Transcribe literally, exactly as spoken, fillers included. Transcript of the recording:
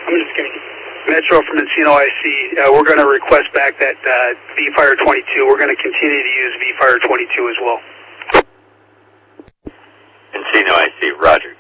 I'm just kidding. Metro from Encino I C. Uh, we're going to request back that uh, V-Fire twenty-two. We're going to continue to use V-Fire twenty-two as well. Encino I C, roger.